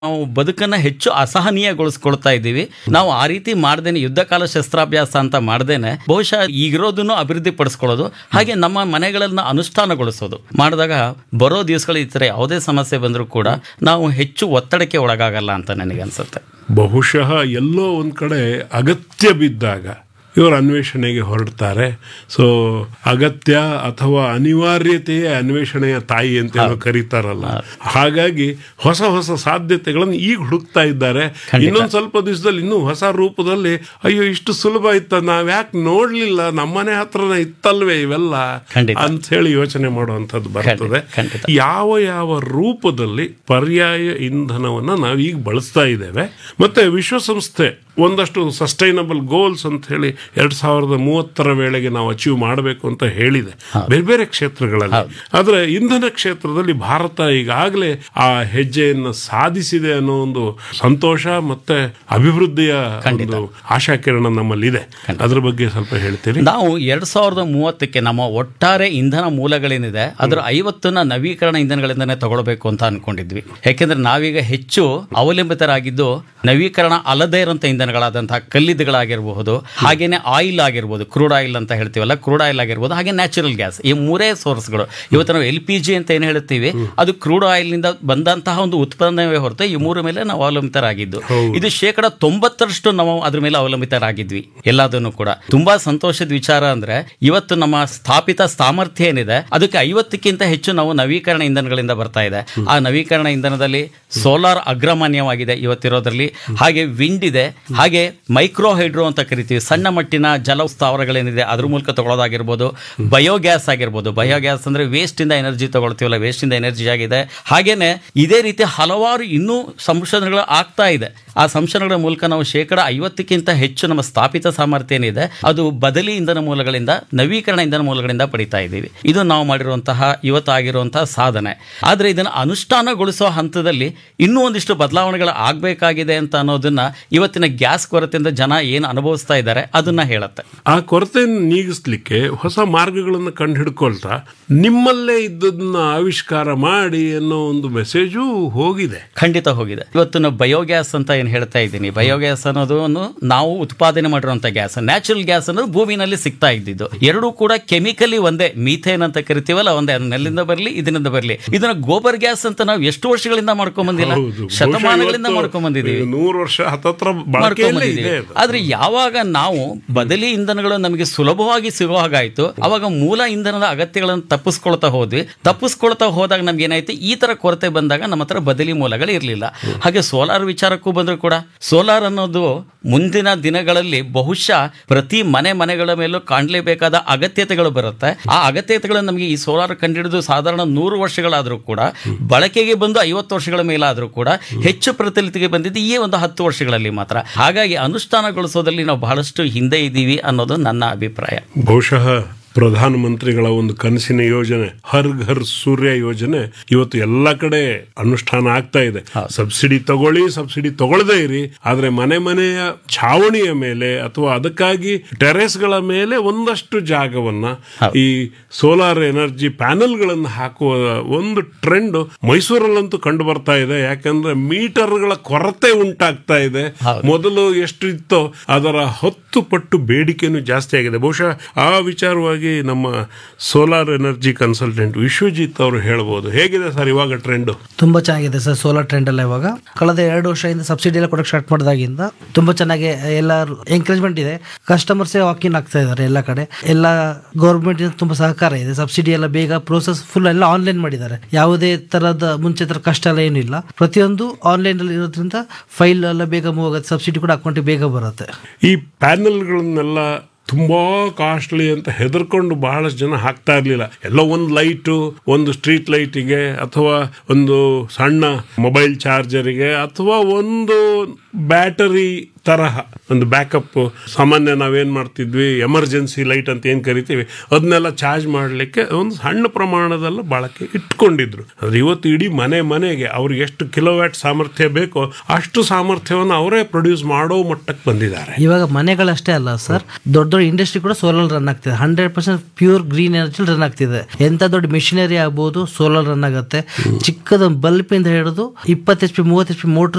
ನಾವು ಬದುಕನ್ನು ಹೆಚ್ಚು ಅಸಹನೀಯಗೊಳಿಸ್ಕೊಳ್ತಾ ಇದ್ದೀವಿ. ನಾವು ಆ ರೀತಿ ಮಾಡ್ದೇನೆ, ಯುದ್ಧ ಕಾಲ ಶಸ್ತ್ರಾಭ್ಯಾಸ ಅಂತ ಮಾಡ್ದೇನೆ ಬಹುಶಃ ಈಗಿರೋದನ್ನು ಅಭಿವೃದ್ಧಿ ಪಡಿಸ್ಕೊಳ್ಳೋದು, ಹಾಗೆ ನಮ್ಮ ಮನೆಗಳನ್ನ ಅನುಷ್ಠಾನಗೊಳಿಸೋದು ಮಾಡಿದಾಗ ಬರೋ ದಿವಸಗಳು ಈ ಥರ ಯಾವುದೇ ಸಮಸ್ಯೆ ಬಂದರೂ ಕೂಡ ನಾವು ಹೆಚ್ಚು ಒತ್ತಡಕ್ಕೆ ಒಳಗಾಗಲ್ಲ ಅಂತ ನನಗನ್ಸುತ್ತೆ. ಬಹುಶಃ ಎಲ್ಲೋ ಒಂದು ಕಡೆ ಅಗತ್ಯ ಬಿದ್ದಾಗ ಇವರು ಅನ್ವೇಷಣೆಗೆ ಹೊರಡ್ತಾರೆ. ಸೊ ಅಗತ್ಯ ಅಥವಾ ಅನಿವಾರ್ಯತೆಯೇ ಅನ್ವೇಷಣೆಯ ತಾಯಿ ಅಂತ ಕರೀತಾರಲ್ಲ, ಹಾಗಾಗಿ ಹೊಸ ಹೊಸ ಸಾಧ್ಯತೆಗಳನ್ನು ಈಗ ಹುಡುಕ್ತಾ ಇದ್ದಾರೆ. ಇನ್ನೊಂದು ಸ್ವಲ್ಪ ದಿವಸದಲ್ಲಿ ಇನ್ನೂ ಹೊಸ ರೂಪದಲ್ಲಿ ಅಯ್ಯೋ ಇಷ್ಟು ಸುಲಭ ಇತ್ತ, ನಾವ್ ಯಾಕೆ ನೋಡ್ಲಿಲ್ಲ, ನಮ್ಮನೆ ಹತ್ರನೇ ಇತ್ತಲ್ವೇ ಇವೆಲ್ಲ ಅಂತ ಹೇಳಿ ಯೋಚನೆ ಮಾಡುವಂಥದ್ದು ಬರ್ತದೆ. ಯಾವ ಯಾವ ರೂಪದಲ್ಲಿ ಪರ್ಯಾಯ ಇಂಧನವನ್ನ ನಾವೀಗ ಬಳಸ್ತಾ ಇದ್ದೇವೆ. ಮತ್ತೆ ವಿಶ್ವಸಂಸ್ಥೆ ಒಂದಷ್ಟು ಸಸ್ಟೈನಬಲ್ ಗೋಲ್ಸ್ ಅಂತ ಹೇಳಿ 2030 ವೇಳೆಗೆ ನಾವು ಅಚೀವ್ ಮಾಡಬೇಕು ಅಂತ ಹೇಳಿದೆ ಬೇರೆ ಬೇರೆ ಕ್ಷೇತ್ರಗಳಲ್ಲಿ. ಆದ್ರೆ ಇಂಧನ ಕ್ಷೇತ್ರದಲ್ಲಿ ಭಾರತ ಈಗಾಗಲೇ ಆ ಹೆಜ್ಜೆಯನ್ನು ಸಾಧಿಸಿದೆ ಅನ್ನೋ ಒಂದು ಸಂತೋಷ ಮತ್ತೆ ಅಭಿವೃದ್ಧಿಯ ಒಂದು ಆಶಾಕಿರಣ ನಮ್ಮಲ್ಲಿದೆ. ಅದ್ರ ಬಗ್ಗೆ ಸ್ವಲ್ಪ ಹೇಳ್ತೀರಿ? ನಾವು 2030ಕ್ಕೆ ನಮ್ಮ ಒಟ್ಟಾರೆ ಇಂಧನ ಮೂಲಗಳೇನಿದೆ ಅದರ 50ನ್ನ ನವೀಕರಣ ಇಂಧನಗಳಿಂದನೇ ತಗೊಳ್ಬೇಕು ಅಂತ ಅನ್ಕೊಂಡಿದ್ವಿ. ಯಾಕೆಂದ್ರೆ ನಾವೀಗ ಹೆಚ್ಚು ಅವಲಂಬಿತರಾಗಿದ್ದು ನವೀಕರಣ ಅಲ್ಲದೇ ಇರುವಂತಹ ಇಂಧನಗಳಾದಂತಹ ಕಲ್ಲಿದ್ದಗಳಾಗಿರಬಹುದು, ಹಾಗೇನೆ ಆಯಿಲ್ ಆಗಿರ್ಬೋದು, ಕ್ರೂಡ್ ಆಯಿಲ್ ಅಂತ ಹೇಳ್ತೀವಲ್ಲ, ಕ್ರೂಡ್ ಆಯಿಲ್ ಆಗಿರ್ಬೋದು, ಹಾಗೆ ನ್ಯಾಚುರಲ್ ಗ್ಯಾಸ್. ಈ ಮೂರೇ ಸೋರ್ಸ್ಗಳು. ಇವತ್ತು ನಾವು LPG ಅಂತ ಏನು ಹೇಳ್ತೀವಿ ಅದು ಕ್ರೂಡ್ ಆಯಿಲ್ ನಿಂದ ಬಂದಂತಹ ಒಂದು ಉತ್ಪನ್ನವೇ ಹೊರತು ಈ ಮೂರ ಮೇಲೆ ನಾವು ಅವಲಂಬಿತರಾಗಿದ್ದು. ಇದು 90% ನಾವು ಅದ್ರ ಮೇಲೆ ಅವಲಂಬಿತರಾಗಿದ್ವಿ ಎಲ್ಲದನ್ನು ಕೂಡ. ತುಂಬಾ ಸಂತೋಷದ ವಿಚಾರ ಅಂದ್ರೆ ಇವತ್ತು ನಮ್ಮ ಸ್ಥಾಪಿತ ಸಾಮರ್ಥ್ಯ ಏನಿದೆ ಅದಕ್ಕೆ 50ಕ್ಕಿಂತ ಹೆಚ್ಚು ನಾವು ನವೀಕರಣ ಇಂಧನಗಳಿಂದ ಬರ್ತಾ ಇದೆ. ಆ ನವೀಕರಣ ಇಂಧನದಲ್ಲಿ ಸೋಲಾರ್ ಅಗ್ರಮಾನ್ಯವಾಗಿದೆ ಇವತ್ತಿರೋದ್ರಲ್ಲಿ, ಹಾಗೆ ವಿಂಡ್ ಇದೆ, ಹಾಗೆ ಮೈಕ್ರೋ ಹೈಡ್ರೋ ಅಂತ ಕರಿತೀವಿ, ಸಣ್ಣ ಮಟ್ಟಿನ ಜಲ ಸ್ಥಾವರಗಳೇನಿದೆ ಅದ್ರ ಮೂಲಕ ತಗೊಳ್ಳೋದಾಗಿರ್ಬೋದು, ಬಯೋಗ್ಯಾಸ್ ಆಗಿರ್ಬೋದು. ಬಯೋಗ್ಯಾಸ್ ಅಂದ್ರೆ ವೇಸ್ಟ್ ಇಂದ ಎನರ್ಜಿ ತಗೊಳ್ತೀವಲ್ಲ, ವೇಸ್ಟ್ ಇಂದ ಎನರ್ಜಿ ಆಗಿದೆ. ಹಾಗೇನೆ ಇದೇ ರೀತಿ ಹಲವಾರು ಇನ್ನೂ ಸಂಶೋಧನೆಗಳು ಆಗ್ತಾ ಇದೆ. ಆ ಸಂಶೋಧನೆಗಳ ಮೂಲಕ ನಾವು 50ಕ್ಕಿಂತ ಹೆಚ್ಚು ನಮ್ಮ ಸ್ಥಾಪಿತ ಸಾಮರ್ಥ್ಯ ಏನಿದೆ ಅದು ಬದಲಿ ಇಂಧನ ಮೂಲಗಳಿಂದ, ನವೀಕರಣ ಇಂಧನ ಮೂಲಗಳಿಂದ ಪಡಿತಾ ಇದ್ದೀವಿ. ಇದು ನಾವು ಮಾಡಿರುವಂತಹ ಇವತ್ತಾಗಿರುವಂತಹ ಸಾಧನೆ. ಆದ್ರೆ ಇದನ್ನು ಅನುಷ್ಠಾನಗೊಳಿಸುವ ಹಂತದಲ್ಲಿ ಇನ್ನೂ ಒಂದಿಷ್ಟು ಬದಲಾವಣೆಗಳು ಆಗಬೇಕಾಗಿದೆ ಅಂತ ಅನ್ನೋದನ್ನ ಇವತ್ತಿನ ಗ್ಯಾಸ್ ಕೊರತೆಯಿಂದ ಜನ ಏನು ಅನುಭವಿಸ್ತಾ ಇದ್ದಾರೆ ಅದನ್ನ ಹೇಳುತ್ತೆ. ಆ ಕೊರತೆಯನ್ನು ನೀಗಿಸ್ಲಿಕ್ಕೆ ಹೊಸ ಮಾರ್ಗಗಳನ್ನು ಕಂಡು ಹಿಡ್ಕೊಳ್ತಾ ನಿಮ್ಮಲ್ಲೇ ಇದ್ದದನ್ನ ಆವಿಷ್ಕಾರ ಮಾಡಿ ಅನ್ನೋ ಒಂದು ಮೆಸೇಜು ಹೋಗಿದೆ. ಖಂಡಿತ ಹೋಗಿದೆ. ಇವತ್ತು ನಾವು ಬಯೋಗ್ಯಾಸ್ ಅಂತ ಏನು ಹೇಳ್ತಾ ಇದ್ದೀನಿ, ಬಯೋಗ್ಯಾಸ್ ಅನ್ನೋದು ನಾವು ಉತ್ಪಾದನೆ ಮಾಡಿರುವಂತ ಗ್ಯಾಸ್, ನ್ಯಾಚುರಲ್ ಗ್ಯಾಸ್ ಅನ್ನೋದು ಭೂಮಿನಲ್ಲಿ ಸಿಗ್ತಾ ಇದ್ದಿದ್ದು. ಎರಡೂ ಕೂಡ ಕೆಮಿಕಲಿ ಒಂದೇ, ಮೀಥೇನ್ ಅಂತ ಕರಿತೀವಲ್ಲ ಒಂದೇ, ನೆಲ್ಲಿಂದ ಬರಲಿ ಇದರಿಂದ ಬರಲಿ. ಇದನ್ನ ಗೋಬರ್ ಗ್ಯಾಸ್ ಅಂತ ನಾವು ಎಷ್ಟು ವರ್ಷಗಳಿಂದ ಮಾಡ್ಕೊಂಡ್ ಬಂದಿಲ್ಲ, ಶತಮಾನಗಳಿಂದ ಮಾಡ್ಕೊಂಡ್ ಬಂದಿದ್ದೀವಿ, 100 ವರ್ಷ ಆದ್ರೆ ಯಾವಾಗ ನಾವು ಬದಲಿ ಇಂಧನಗಳು ನಮಗೆ ಸುಲಭವಾಗಿ ಸಿಗೋ ಹಾಗಾಯ್ತು ಅವಾಗ ಮೂಲ ಇಂಧನದ ಅಗತ್ಯಗಳನ್ನು ತಪ್ಪಿಸ್ಕೊಳ್ತಾ ಹೋದಾಗ ನಮ್ಗೆ ಏನಾಯ್ತು, ಈ ತರ ಕೊರತೆ ಬಂದಾಗ ನಮ್ಮ ಹತ್ರ ಬದಲಿ ಮೂಲಗಳು ಇರಲಿಲ್ಲ. ಹಾಗೆ ಸೋಲಾರ್ ವಿಚಾರಕ್ಕೂ ಬಂದ್ರು ಕೂಡ ಸೋಲಾರ್ ಅನ್ನೋದು ಮುಂದಿನ ದಿನಗಳಲ್ಲಿ ಬಹುಶಃ ಪ್ರತಿ ಮನೆಗಳ ಮೇಲೂ ಕಾಣಲೇಬೇಕಾದ ಅಗತ್ಯತೆಗಳು ಬರುತ್ತೆ. ಆ ಅಗತ್ಯತೆಗಳು ನಮಗೆ ಈ ಸೋಲಾರ್ ಕಂಡಿಡಿದು ಸಾಧಾರಣ 100 ವರ್ಷಗಳಾದ್ರೂ ಕೂಡ, ಬಳಕೆಗೆ ಬಂದು 50 ವರ್ಷಗಳ ಮೇಲಾದ್ರೂ ಕೂಡ, ಹೆಚ್ಚು ಪ್ರಚಲಿತಿಗೆ ಬಂದಿದ್ದು ಈ ಒಂದು 10 ವರ್ಷಗಳಲ್ಲಿ ಮಾತ್ರ. ಹಾಗಾಗಿ ಅನುಷ್ಠಾನಗೊಳಿಸೋದ್ರಲ್ಲಿ ನಾವು ಬಹಳಷ್ಟು ಹಿಂದೆ ಇದ್ದೀವಿ ಅನ್ನೋದು ನನ್ನ ಅಭಿಪ್ರಾಯ. ಬಹುಶಃ ಪ್ರಧಾನಮಂತ್ರಿಗಳ ಒಂದು ಕನಸಿನ ಯೋಜನೆ ಹರ್ ಘರ್ ಸೂರ್ಯ ಯೋಜನೆ ಇವತ್ತು ಎಲ್ಲ ಕಡೆ ಅನುಷ್ಠಾನ ಆಗ್ತಾ ಇದೆ. ಸಬ್ಸಿಡಿ ತಗೊಳ್ಳಿ, ಸಬ್ಸಿಡಿ ತಗೊಳ್ಳದೇ ಇರಿ, ಆದ್ರೆ ಮನೆಯ ಛಾವಣಿಯ ಮೇಲೆ ಅಥವಾ ಅದಕ್ಕಾಗಿ ಟೆರೆಸ್ಗಳ ಮೇಲೆ ಒಂದಷ್ಟು ಜಾಗವನ್ನ ಈ ಸೋಲಾರ್ ಎನರ್ಜಿ ಪ್ಯಾನೆಲ್ಗಳನ್ನು ಹಾಕುವ ಒಂದು ಟ್ರೆಂಡ್ ಮೈಸೂರಲ್ಲಂತೂ ಕಂಡು ಬರ್ತಾ ಇದೆ. ಯಾಕಂದ್ರೆ ಮೀಟರ್ಗಳ ಕೊರತೆ ಉಂಟಾಗ್ತಾ ಇದೆ. ಮೊದಲು ಎಷ್ಟು ಇತ್ತೋ ಅದರ 10 ಪಟ್ಟು ಬೇಡಿಕೆನೂ ಜಾಸ್ತಿ ಆಗಿದೆ. ಬಹುಶಃ ಆ ವಿಚಾರವಾಗಿ ನಮ್ಮ ಸೋಲಾರ್ ಎನರ್ಜಿ ಕನ್ಸಲ್ಟೆಂಟ್ ವಿಶ್ವಜಿತ್ ಅವರು ಹೇಳ್ಬೋದು. ಹೇಗಿದೆ ಸರ್ ಇವಾಗ ಟ್ರೆಂಡ್? ತುಂಬಾ ಚೆನ್ನಾಗಿದೆ ಸರ್ ಸೋಲಾರ್ ಟ್ರೆಂಡ್ ಎಲ್ಲ. ಇವಾಗ ಕಳೆದ 2 ವರ್ಷದಿಂದ ಸಬ್ಸಿಡಿ ಎಲ್ಲ ಕೊಡಕ್ಕೆ ಸ್ಟಾರ್ಟ್ ಮಾಡಿದಾಗಿಂದ ತುಂಬಾ ಚೆನ್ನಾಗಿ ಎಲ್ಲರೂ ಎಂಕರೇಜ್ಮೆಂಟ್ ಇದೆ. ಕಸ್ಟಮರ್ಸ್ ವಾಕಿನ್ ಆಗ್ತಾ ಇದ್ದಾರೆ ಎಲ್ಲ ಕಡೆ. ಎಲ್ಲ ಗೌರ್ಮೆಂಟ್ ತುಂಬಾ ಸಹಕಾರ ಇದೆ. ಸಬ್ಸಿಡಿ ಎಲ್ಲ ಬೇಗ ಪ್ರೋಸೆಸ್ ಫುಲ್ ಎಲ್ಲ ಆನ್ಲೈನ್ ಮಾಡಿದ್ದಾರೆ. ಯಾವುದೇ ತರದ ಮುಂಚೆ ತರ ಕಷ್ಟ ಎಲ್ಲ ಏನಿಲ್ಲ. ಪ್ರತಿಯೊಂದು ಆನ್ಲೈನ್ ಅಲ್ಲಿ ಇರೋದ್ರಿಂದ ಫೈಲ್ ಎಲ್ಲ ಬೇಗ ಮೂವ್ ಆಗುತ್ತೆ. ಸಬ್ಸಿಡಿ ಕೂಡ ಅಕೌಂಟ್ ಬೇಗ ಬರುತ್ತೆ. ಈ ಪ್ಯಾನೆಲ್ಗಳನ್ನೆಲ್ಲ ತುಂಬಾ ಕಾಸ್ಟ್ಲಿ ಅಂತ ಹೆದರ್ಕೊಂಡು ಬಹಳಷ್ಟು ಜನ ಹಾಕ್ತಾ ಇರ್ಲಿಲ್ಲ. ಎಲ್ಲೋ ಒಂದು ಲೈಟು, ಒಂದು ಸ್ಟ್ರೀಟ್ ಲೈಟಿಗೆ ಅಥವಾ ಒಂದು ಸಣ್ಣ ಮೊಬೈಲ್ ಚಾರ್ಜರಿಗೆ ಅಥವಾ ಒಂದು ಬ್ಯಾಟರಿ ತರಹ ಒಂದು ಬ್ಯಾಕಪ್. ಸಾಮಾನ್ಯ ನಾವೇನ್ ಮಾಡ್ತಿದ್ವಿ, ಎಮರ್ಜೆನ್ಸಿ ಲೈಟ್ ಅಂತ ಏನ್ ಕರಿತೀವಿ, ಅದನ್ನೆಲ್ಲ ಚಾರ್ಜ್ ಮಾಡ್ಲಿಕ್ಕೆ ಒಂದು ಸಣ್ಣ ಪ್ರಮಾಣದಲ್ಲ ಬಳಕೆ ಇಟ್ಕೊಂಡಿದ್ರು. ಆದ್ರೆ ಇವತ್ತು ಇಡೀ ಮನೆಗೆ ಅವ್ರಿಗೆ ಎಷ್ಟು ಕಿಲೋವ್ಯಾಟ್ ಸಾಮರ್ಥ್ಯ ಬೇಕೋ ಅಷ್ಟು ಸಾಮರ್ಥ್ಯವನ್ನು ಅವರೇ ಪ್ರೊಡ್ಯೂಸ್ ಮಾಡೋ ಮಟ್ಟಕ್ಕೆ ಬಂದಿದ್ದಾರೆ. ಇವಾಗ ಮನೆಗಳಷ್ಟೇ ಅಲ್ಲ ಸರ್, ದೊಡ್ಡ ದೊಡ್ಡ ಇಂಡಸ್ಟ್ರಿ ಕೂಡ ಸೋಲಾರ್ ರನ್ ಆಗ್ತಿದೆ. 100% ಪ್ಯೂರ್ ಗ್ರೀನ್ ಎನರ್ಜಿ ರನ್ ಆಗ್ತಿದೆ. ಎಂತ ದೊಡ್ಡ ಮಿಷಿನರಿ ಆಗ್ಬೋದು ಸೋಲಾರ್ ರನ್ ಆಗುತ್ತೆ. ಚಿಕ್ಕದ ಬಲ್ಬ್ ಇಂದ ಹಿಡಿದು 20 HP 30 HP ಮೋಟರ್